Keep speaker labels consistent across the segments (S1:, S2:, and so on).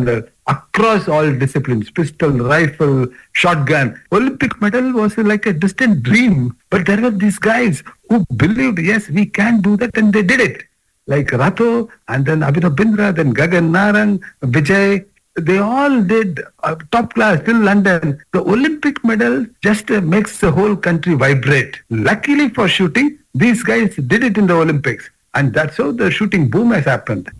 S1: medal across all disciplines, pistol, rifle, shotgun. Olympic medal was like a distant dream. But there were these guys who believed, yes, we can do that, and they did it. Like Rato, and then Abhinav Bindra, then Gagan Narang, Vijay. They all did top class till London. The Olympic medal just makes the whole country vibrate. Luckily for shooting, these guys did it in the Olympics. And that's how the shooting boom has happened.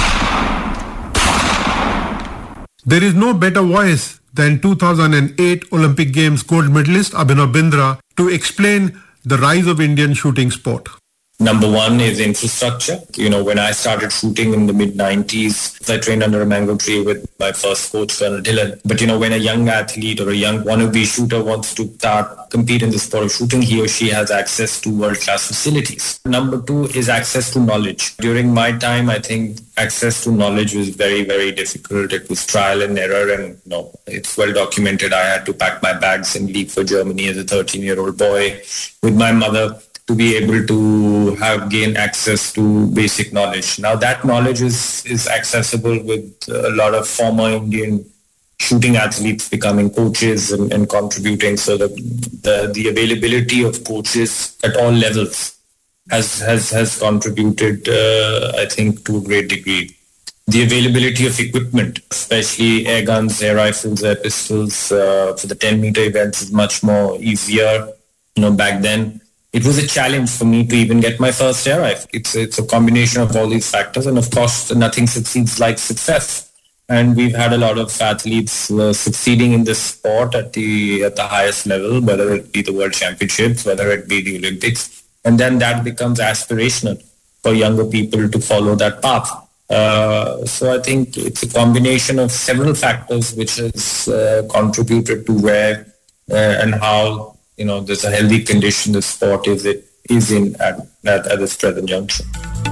S2: There is no better voice than 2008 Olympic Games gold medalist Abhinav Bindra to explain the rise of Indian shooting sport.
S3: Number one is infrastructure. When I started shooting in the mid-90s, I trained under a mango tree with my first coach, Colonel Dillon. But, when a young athlete or a young wannabe shooter wants to compete in the sport of shooting, he or she has access to world-class facilities. Number two is access to knowledge. During my time, I think access to knowledge was very, very difficult. It was trial and error, and it's well documented. I had to pack my bags and leave for Germany as a 13-year-old boy with my mother to be able to gain access to basic knowledge. Now that knowledge is accessible with a lot of former Indian shooting athletes becoming coaches and contributing. So the availability of coaches at all levels has contributed, I think, to a great degree. The availability of equipment, especially air guns, air rifles, air pistols, for the 10-meter events is much more easier. Back then, it was a challenge for me to even get my first air rifle. It's a combination of all these factors, and of course, nothing succeeds like success. And we've had a lot of athletes succeeding in this sport at the highest level, whether it be the World Championships, whether it be the Olympics, and then that becomes aspirational for younger people to follow that path. So I think it's a combination of several factors which has contributed to where and how there's a healthy condition the sport is in at this present juncture.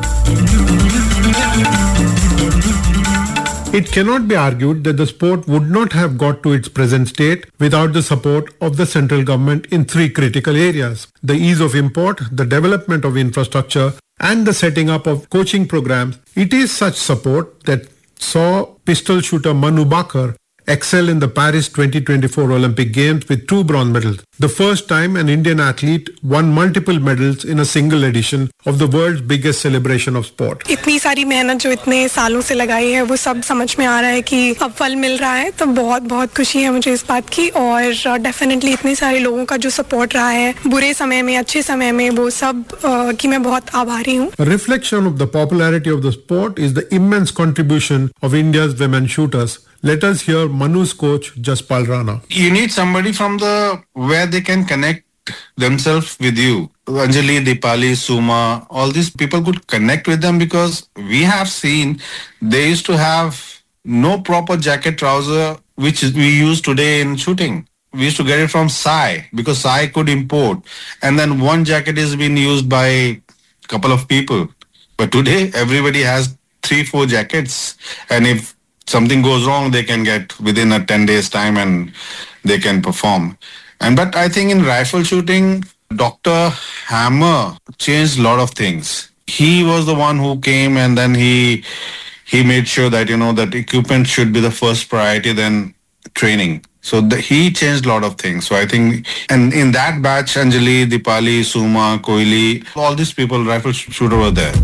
S2: It cannot be argued that the sport would not have got to its present state without the support of the central government in three critical areas: the ease of import, the development of infrastructure, and the setting up of coaching programs. It is such support that saw pistol shooter Manu Bakar excel in the Paris 2024 Olympic Games with 2 bronze medals. The first time an Indian athlete won multiple medals in a single edition of the world's biggest celebration of sport.
S4: इतनी सारी मेहनत जो इतने सालों से लगाई है वो सब समझ में आ रहा है कि अब फल मिल रहा है, तो बहुत बहुत खुशी है मुझे इस बात की. और डेफिनेटली इतने सारे लोगों का जो सपोर्ट रहा है बुरे समय में अच्छे समय में, वो सब की मैं बहुत आभारी हूँ.
S2: A reflection of the popularity of the sport is the immense contribution of India's women shooters. Let us hear Manu's coach, Jaspal Rana.
S5: You need somebody from where they can connect themselves with you. Anjali, Dipali, Suma, all these people could connect with them because we have seen they used to have no proper jacket trouser which we use today in shooting. We used to get it from Sai because Sai could import. And then one jacket is being used by a couple of people. But today everybody has 3-4 jackets. And if something goes wrong, they can get within a 10 days time and they can perform. But I think in rifle shooting, Dr. Hammer changed a lot of things. He was the one who came and then he made sure that, that equipment should be the first priority, then training. So he changed a lot of things. So I think, and in that batch, Anjali, Dipali, Suma, Koili, all these people, rifle shooter were there.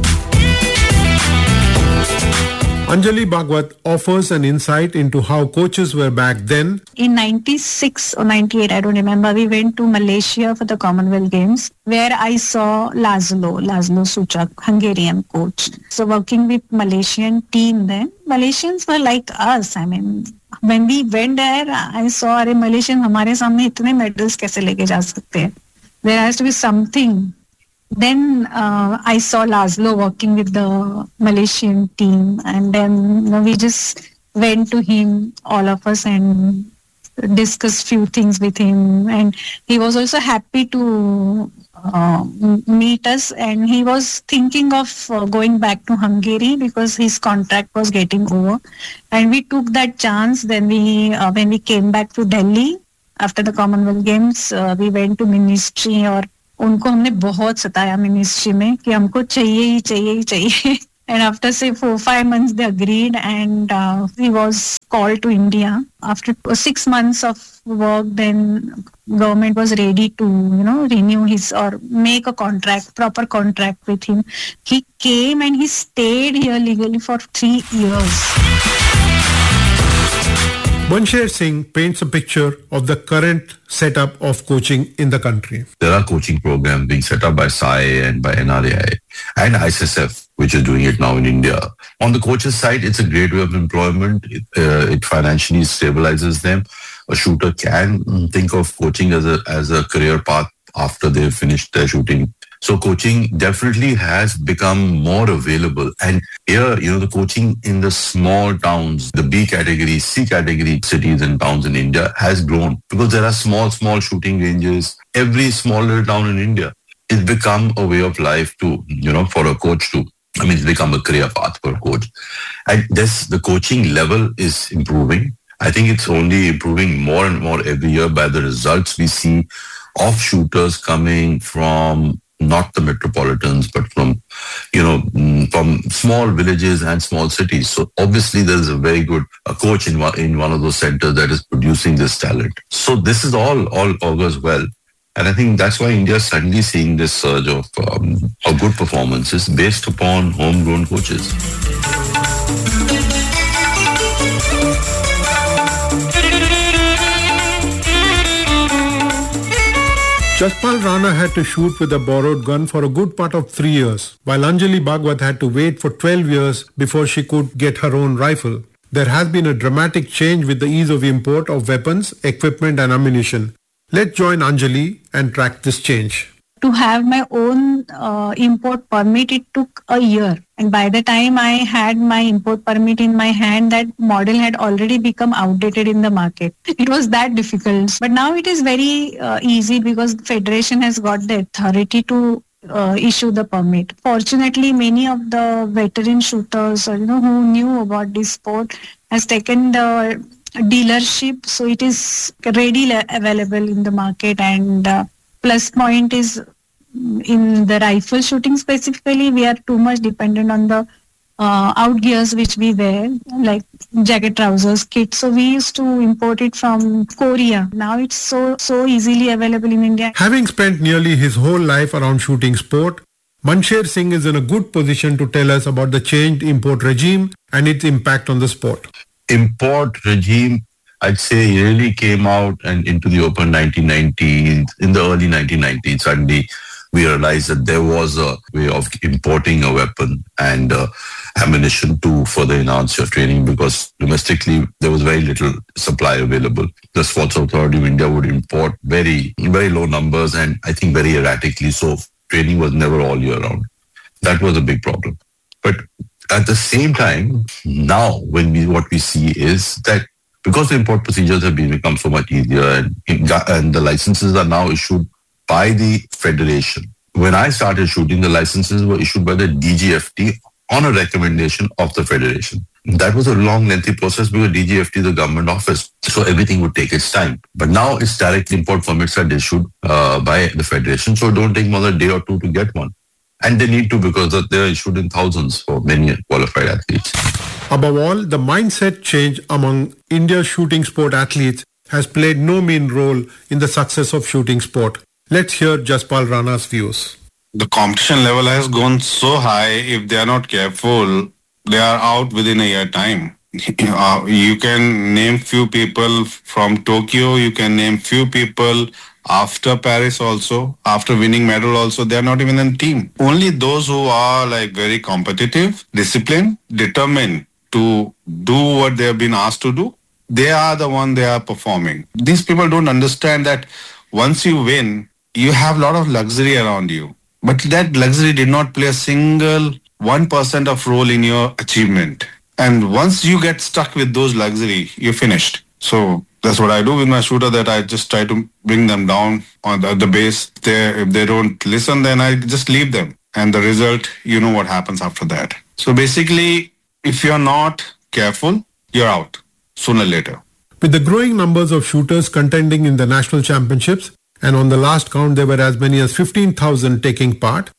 S2: Anjali Bhagwat offers an insight into how coaches were back then.
S6: In 96 or 98, I don't remember, we went to Malaysia for the Commonwealth Games where I saw Laszlo Souček, Hungarian coach. So working with Malaysian team then, Malaysians were like us. I mean, when we went there, I saw, Malaysians हमारे सामने इतने medals कैसे लेके जा सकते हैं? There has to be something. Then I saw Laszlo working with the Malaysian team, and then we just went to him, all of us, and discussed few things with him. And he was also happy to meet us, and he was thinking of going back to Hungary because his contract was getting over. And we took that chance. Then when we came back to Delhi after the Commonwealth Games, we went to ministry और उनको हमने बहुत सताया ministry में कि हमको चाहिए ही चाहिए. And after say 4-5 months, they agreed, and he was called to India. After 6 months of work, then government was ready to, renew his or make a proper contract with him. He came and he stayed here legally for 3 years.
S2: Mansher Singh paints a picture of the current setup of coaching in the country.
S7: There are coaching programs being set up by SAI and by NRAI and ISSF, which is doing it now in India. On the coaches side, it's a great way of employment. It financially stabilizes them. A shooter can think of coaching as a career path after they've finished their shooting. So coaching definitely has become more available. And here, the coaching in the small towns, the B category, C category cities and towns in India has grown because there are small shooting ranges. Every small little town in India, it's become a way of life to, for a coach to, it's become a career path for a coach. And the coaching level is improving. I think it's only improving more and more every year by the results we see of shooters coming from not the metropolitans, but from small villages and small cities. So obviously there's a very good coach in one of those centers that is producing this talent. So this is all augurs well. And I think that's why India is suddenly seeing this surge of good performances based upon homegrown coaches.
S2: Jaspal Rana had to shoot with a borrowed gun for a good part of 3 years, while Anjali Bhagwat had to wait for 12 years before she could get her own rifle. There has been a dramatic change with the ease of import of weapons, equipment and ammunition. Let's join Anjali and track this change.
S6: To have my own import permit, it took a year. And by the time I had my import permit in my hand, that model had already become outdated in the market. It was that difficult. But now it is very easy because the Federation has got the authority to issue the permit. Fortunately, many of the veteran shooters who knew about this sport has taken the dealership. So it is readily available in the market, and plus point is in the rifle shooting specifically, we are too much dependent on the out gears which we wear, like jacket, trousers, kit. So we used to import it from Korea. Now it's so easily available in India.
S2: Having spent nearly his whole life around shooting sport, Mansher Singh is in a good position to tell us about the changed import regime and its impact on the sport.
S7: Import regime, I'd say, really came out and into the open 1990s, in the early 1990s. Suddenly, we realized that there was a way of importing a weapon and ammunition to further enhance your training, because domestically there was very little supply available. The Sports Authority of India would import very, very low numbers and I think very erratically. So training was never all year round. That was a big problem. But at the same time, now what we see is that because the import procedures have become so much easier and the licenses are now issued by the Federation. When I started shooting, the licenses were issued by the DGFT on a recommendation of the Federation. That was a long, lengthy process because DGFT is a government office, so everything would take its time. But now it's direct import permits are issued by the Federation, so it don't take more than a day or two to get one. And they need to, because they're issued in thousands for many qualified athletes.
S2: Above all, the mindset change among India's shooting sport athletes has played no mean role in the success of shooting sport. Let's hear Jaspal Rana's views.
S5: The competition level has gone so high, if they are not careful, they are out within a year time. You can name few people from Tokyo, you can name few people after Paris also, after winning medal also, they are not even in team. Only those who are very competitive, disciplined, determined to do what they have been asked to do, they are the one they are performing. These people don't understand that once you win, you have a lot of luxury around you. But that luxury did not play a single 1% of role in your achievement. And once you get stuck with those luxury, you're finished. So that's what I do with my shooter, that I just try to bring them down on the base. If they don't listen, then I just leave them. And the result, you know what happens after that. So basically, if you're not careful, you're out sooner or later.
S2: With the growing numbers of shooters contending in the national championships, and on the last count there were as many as 15,000 taking part,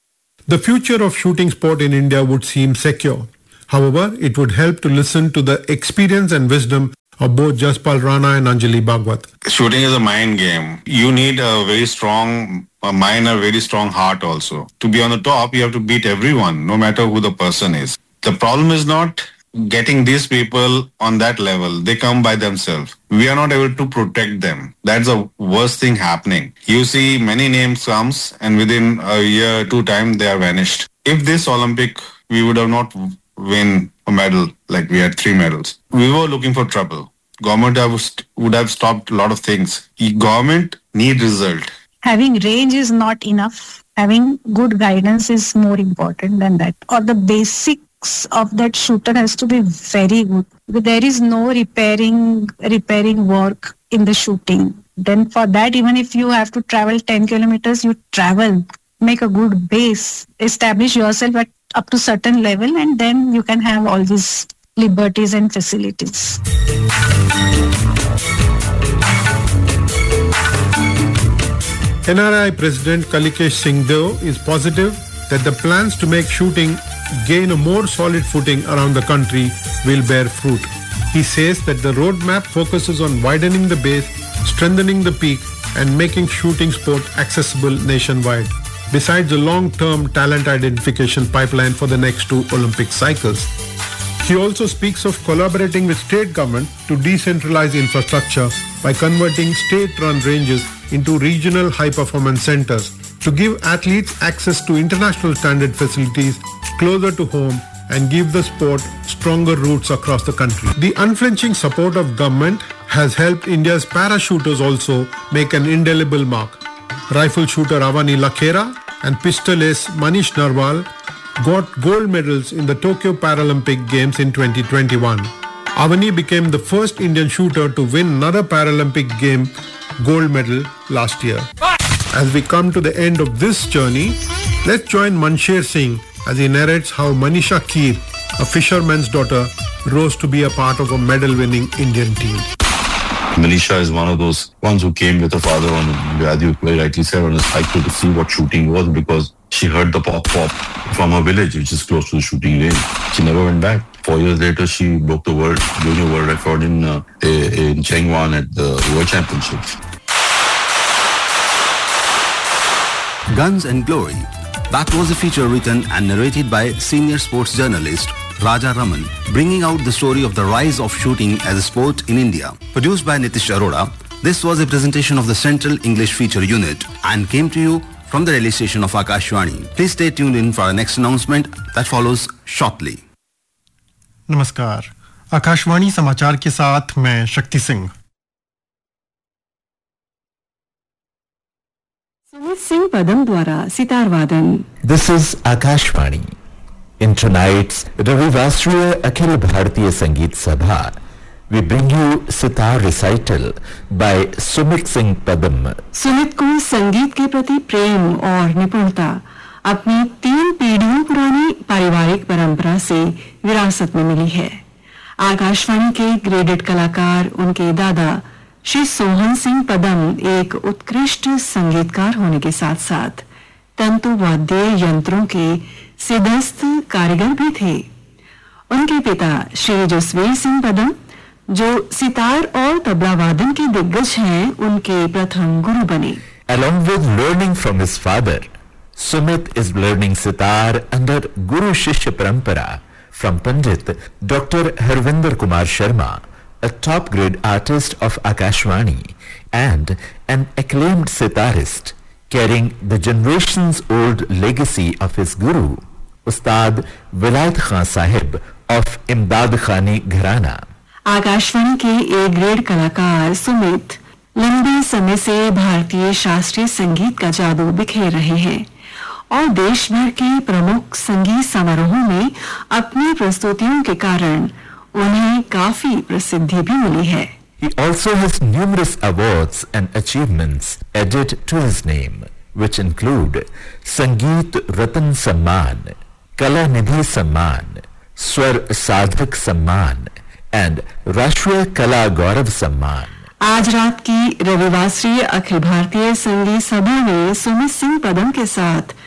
S2: the future of shooting sport in India would seem secure. However, it would help to listen to the experience and wisdom of both Jaspal Rana and Anjali Bhagwat.
S5: Shooting is a mind game. You need a very strong mind, a very strong heart also. To be on the top, you have to beat everyone, no matter who the person is. The problem is not getting these people on that level. They come by themselves. We are not able to protect them. That's the worst thing happening. You see many names comes and within a year, 2 time, they are vanished. If this Olympic, we would have not win a medal, like we had 3 medals. We were looking for trouble. Government would have stopped a lot of things. Government need result.
S6: Having range is not enough. Having good guidance is more important than that. Or the basics of that shooter has to be very good. There is no repairing work in the shooting. Then for that, even if you have to travel 10 kilometers, you travel. Make a good base. Establish yourself at up to certain level, and then you can have all these liberties and facilities.
S2: NRI President Kalikesh Singh Deo is positive that the plans to make shooting gain a more solid footing around the country will bear fruit. He says that the roadmap focuses on widening the base, strengthening the peak, and making shooting sport accessible nationwide, besides a long-term talent identification pipeline for the next 2 Olympic cycles. He also speaks of collaborating with state government to decentralize infrastructure by converting state-run ranges into regional high-performance centers to give athletes access to international standard facilities closer to home and give the sport stronger roots across the country. The unflinching support of government has helped India's parachuters also make an indelible mark. Rifle shooter Avani Lakhera and pistol ace Manish Narwal got gold medals in the Tokyo Paralympic Games in 2021. Avani became the first Indian shooter to win another Paralympic game gold medal last year. As we come to the end of this journey, let's join Mansher Singh as he narrates how Manisha Keer, a fisherman's daughter, rose to be a part of a medal-winning Indian team.
S7: Manisha is one of those ones who came with her father on, as you very rightly said, on a cycle to see what shooting was, because she heard the pop from her village, which is close to the shooting range. She never went back. 4 years later, she broke the junior world record in Chengwan at the World Championships.
S8: Guns and Glory. That was a feature written and narrated by senior sports journalist Raja Raman, bringing out the story of the rise of shooting as a sport in India. Produced by Nitish Arora, this was a presentation of the Central English Feature Unit and came to you from the Delhi station of Akashvani. Please stay tuned in for our next announcement that follows shortly.
S9: नमस्कार, आकाशवाणी समाचार के साथ मैं शक्ति सिंह।
S10: सुमित सिंह पदम द्वारा सितार वादन।
S11: This is Akashvani. In tonight's Ravivasriya Akhil Bharatiya Sangeet Sabha, we bring you sitar recital by Sumit Singh Padam.
S10: Sumit को संगीत के प्रति प्रेम और निपुणता अपनी 3 पीढ़ियों पुरानी पारिवारिक परंपरा से विरासत में मिली है। आकाशवाणी के ग्रेडेड कलाकार उनके दादा श्री सोहन सिंह पदम एक उत्कृष्ट संगीतकार होने के साथ साथ तंतु वाद्य यंत्रों के सिद्धस्थ कारीगर भी थे। उनके पिता श्री जसवीर सिंह पदम, जो सितार और तबला वादन के दिग्गज हैं, उनके प्रथम गुरु बने।
S11: Along with learning from his father, Sumit is learning sitar under Guru Shishya Parampara from Pandit Dr. Harvinder Kumar Sharma, a top-grade artist of Akashvani and an acclaimed sitarist, carrying the generations-old legacy of his guru, Ustad Vilayat Khan Sahib of Imdad Khani Gharana.
S10: Akashvani के A grade कलाकार सुमित लंबे समय से भारतीय शास्त्रीय संगीत का जादू बिखेर रहे हैं और देश भर के प्रमुख संगीत समारोहों में अपनी प्रस्तुतियों के कारण उन्हें काफी प्रसिद्धि भी मिली है।
S11: He also has numerous awards and achievements added to his name, which include Sangeet Ratan Samman, Kala Nidhi Samman, Swar Sadhak Samman, and Rashtriya Kala Gaurav Samman.
S10: आज रात की रविवासरीय अखिल भारतीय संगीत सभा में सुमित सिंह पदम के साथ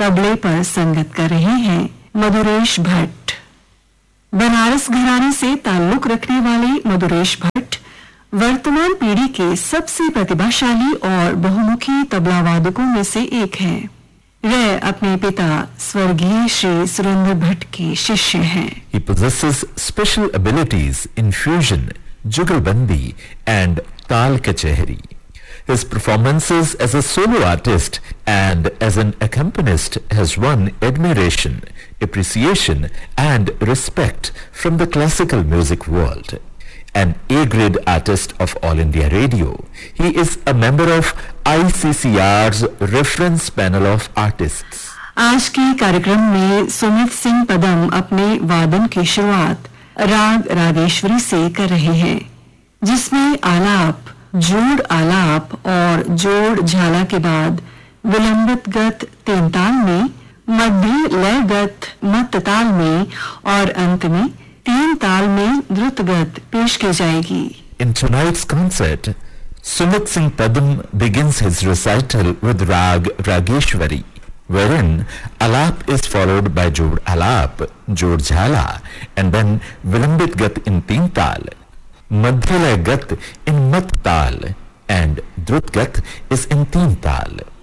S10: तबले पर संगत कर रहे हैं मधुरेश भट्ट। बनारस घराने से ताल्लुक रखने वाले मधुरेश भट्ट वर्तमान पीढ़ी के सबसे प्रतिभाशाली और बहुमुखी तबला वादकों में से एक हैं। वह अपने पिता स्वर्गीय श्री सुरेंद्र भट्ट के शिष्य हैं।
S11: He possesses special abilities in fusion, jugalbandi and tal kachehri. His performances as a solo artist and as an accompanist has won admiration, appreciation and respect from the classical music world. An A-grade artist of All India Radio, he is a member of ICCR's reference panel of artists.
S10: आज के कार्यक्रम में सुमित सिंह पदम अपने वादन की शुरुआत राग रागेश्वरी से कर रहे हैं, जिसमें आलाप, जोड़ आलाप और जोड़ झाला के बाद विलंबित गत तीन ताल में, मध्य लय गत मत ताल में और अंत में तीन ताल में द्रुत गत पेश की जाएगी।
S11: In tonight's concert, Sumit Singh Padam begins his recital with Rag Rageshwari, wherein Alap is followed by Jod Alap, Jod Jhala, and then Vilambit Gat in Teen Tal, Madhyalaya Gat in Mat Tal, and Drut Gat is in Teen Tal.